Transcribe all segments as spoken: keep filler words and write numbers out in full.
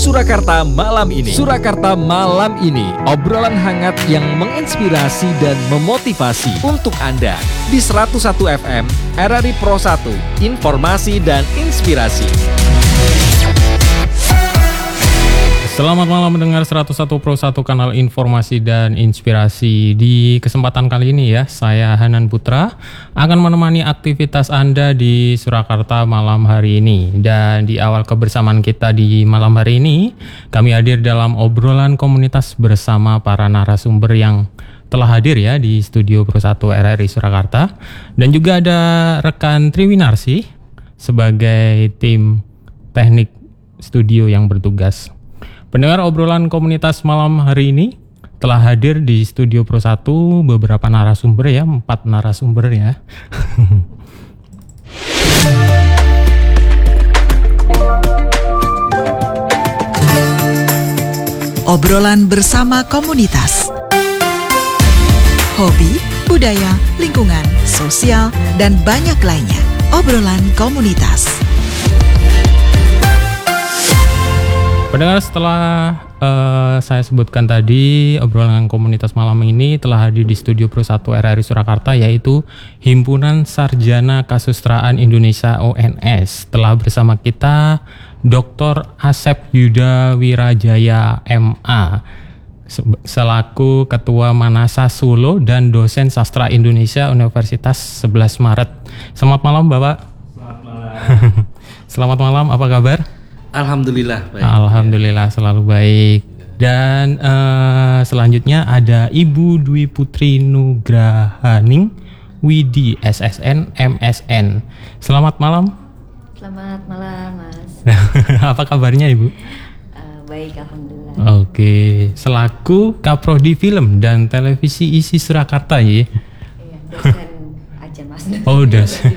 Surakarta malam ini. Surakarta malam ini, obrolan hangat yang menginspirasi dan memotivasi untuk Anda di seratus satu F M R R I Pro satu. Informasi dan inspirasi. Selamat malam mendengar seratus satu Pro satu, kanal informasi dan inspirasi. Di kesempatan kali ini ya, saya Hanan Putra akan menemani aktivitas Anda di Surakarta malam hari ini. Dan di awal kebersamaan kita di malam hari ini, kami hadir dalam obrolan komunitas bersama para narasumber yang telah hadir ya di studio Pro satu R R I Surakarta. Dan juga ada rekan Triwinarsi sebagai tim teknik studio yang bertugas. Pendengar, obrolan komunitas malam hari ini telah hadir di studio Pro satu beberapa narasumber ya, empat narasumber ya. Obrolan bersama komunitas. Hobi, budaya, lingkungan, sosial, dan banyak lainnya. Obrolan komunitas. Pendengar, setelah uh, saya sebutkan tadi, obrolan komunitas malam ini telah hadir di studio Pro satu R R I Surakarta, yaitu Himpunan Sarjana Kasustraan Indonesia O N S. Telah bersama kita Doktor Asep Yuda Wirajaya M A selaku Ketua Manasa Solo dan dosen Sastra Indonesia Universitas sebelas Maret. Selamat malam Bapak. Selamat malam. Selamat malam, apa kabar? Alhamdulillah baik. Alhamdulillah selalu baik. Dan uh, selanjutnya ada Ibu Dwi Putri Nugrahaning Widi S S N M S N. Selamat malam. Selamat malam Mas. Apa kabarnya Ibu? Uh, baik, alhamdulillah. Oke, selaku Kaprodi Film dan Televisi I S I Surakarta ya. Iya, dosen aja Mas. Oh, dosen.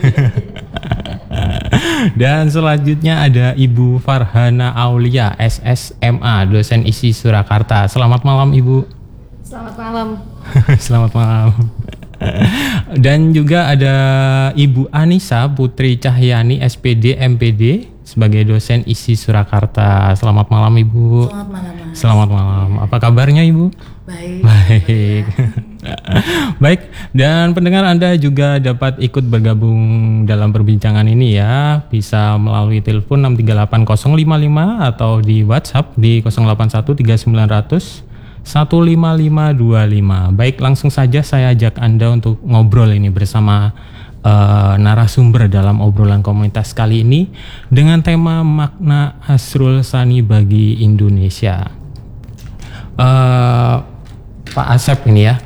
Dan selanjutnya ada Ibu Farhana Aulia S S M A, dosen I S I Surakarta. Selamat malam Ibu. Selamat malam. Selamat malam. Dan juga ada Ibu Anissa Putri Cahyani S P D M P D sebagai dosen I S I Surakarta. Selamat malam Ibu. Selamat malam Mas. Selamat malam. Apa kabarnya Ibu? Baik. Baik. Baik, dan pendengar Anda juga dapat ikut bergabung dalam perbincangan ini ya. Bisa melalui telepon enam tiga delapan nol lima lima atau di WhatsApp di nol delapan satu tiga sembilan nol nol satu lima lima dua lima. Baik, langsung saja saya ajak Anda untuk ngobrol ini bersama uh, narasumber dalam obrolan komunitas kali ini dengan tema makna Asrul Sani bagi Indonesia. Uh, Pak Asep ini ya.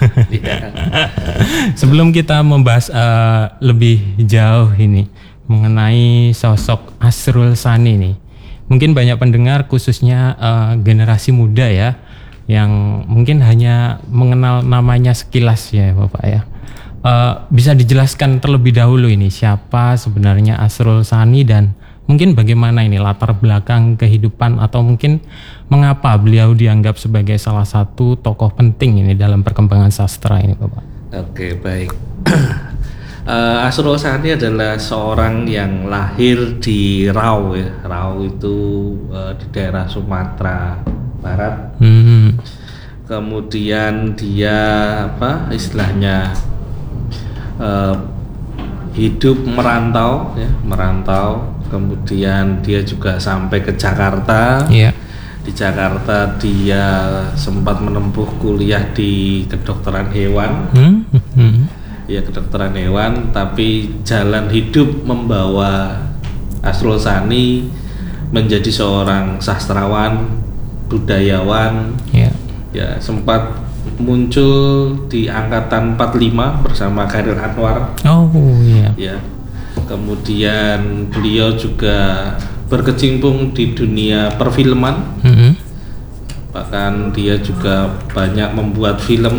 Sebelum kita membahas uh, lebih jauh ini mengenai sosok Asrul Sani nih, mungkin banyak pendengar khususnya uh, generasi muda ya yang mungkin hanya mengenal namanya sekilas ya Bapak ya. Uh, bisa dijelaskan terlebih dahulu ini siapa sebenarnya Asrul Sani dan mungkin bagaimana ini latar belakang kehidupan atau mungkin mengapa beliau dianggap sebagai salah satu tokoh penting ini dalam perkembangan sastra ini Bapak. Oke, baik. uh, Asrul Sani adalah seorang yang lahir di Rau ya. Rau itu uh, di daerah Sumatera Barat. Hmm. Kemudian dia apa istilahnya uh, hidup merantau ya, merantau. Kemudian dia juga sampai ke Jakarta. Yeah. Di Jakarta dia sempat menempuh kuliah di kedokteran hewan. Hmm. Hmm. Ya, kedokteran hewan, tapi jalan hidup membawa Asrul Sani menjadi seorang sastrawan, budayawan. Yeah. Ya, sempat muncul di angkatan empat puluh lima bersama Khairil Anwar. Oh iya. Ya. Kemudian beliau juga berkecimpung di dunia perfilman. Mm-hmm. Bahkan dia juga banyak membuat film